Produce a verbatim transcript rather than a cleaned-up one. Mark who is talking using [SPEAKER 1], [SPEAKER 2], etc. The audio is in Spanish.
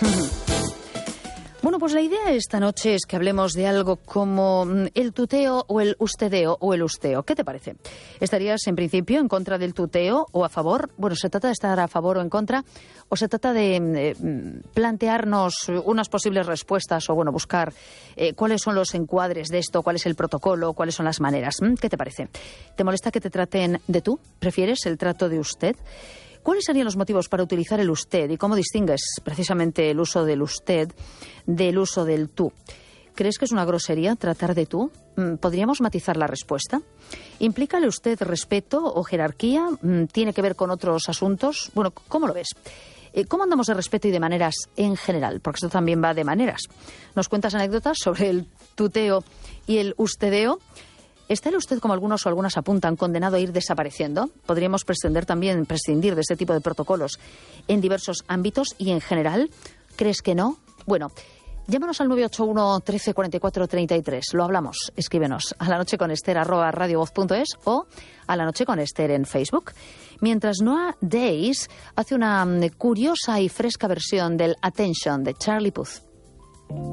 [SPEAKER 1] Bueno, pues la idea esta noche es que hablemos de algo como el tuteo o el ustedeo o el usteo. ¿Qué te parece? ¿Estarías en principio en contra del tuteo o a favor? Bueno, ¿se trata de estar a favor o en contra? ¿O se trata de eh, plantearnos unas posibles respuestas o, bueno, buscar eh, cuáles son los encuadres de esto, cuál es el protocolo, cuáles son las maneras? ¿Qué te parece? ¿Te molesta que te traten de tú? ¿Prefieres el trato de usted? ¿Cuáles serían los motivos para utilizar el usted y cómo distingues precisamente el uso del usted del uso del tú? ¿Crees que es una grosería tratar de tú? ¿Podríamos matizar la respuesta? ¿Implica el usted respeto o jerarquía? ¿Tiene que ver con otros asuntos? Bueno, ¿cómo lo ves? ¿Cómo andamos de respeto y de maneras en general? Porque esto también va de maneras. ¿Nos cuentas anécdotas sobre el tuteo y el ustedeo? ¿Está el usted, como algunos o algunas apuntan, condenado a ir desapareciendo? ¿Podríamos prescindir también prescindir de este tipo de protocolos en diversos ámbitos y en general? ¿Crees que no? Bueno, llámanos al nueve ocho uno, trece, cuarenta y cuatro, treinta y tres. Lo hablamos. Escríbenos a la noche con Ester arroba radiovoz punto es o a la noche con Ester en Facebook. Mientras Noah Days hace una curiosa y fresca versión del Attention de Charlie Puth.